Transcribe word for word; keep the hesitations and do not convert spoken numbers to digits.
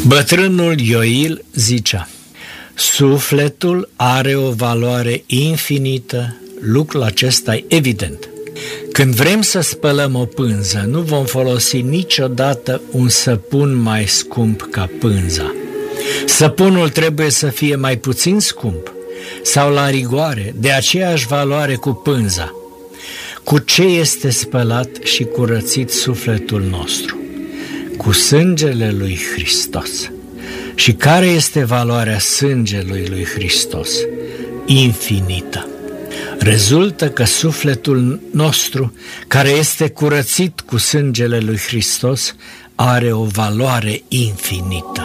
Bătrânul Ioil zicea: sufletul are o valoare infinită, lucrul acesta e evident. Când vrem să spălăm o pânză, nu vom folosi niciodată un săpun mai scump ca pânza. Săpunul trebuie să fie mai puțin scump sau la rigoare, de aceeași valoare cu pânza. Cu ce este spălat și curățit sufletul nostru? Cu sângele lui Hristos. Și care este valoarea sângelui lui Hristos? Infinită. Rezultă că sufletul nostru, care este curățit cu sângele lui Hristos, are o valoare infinită.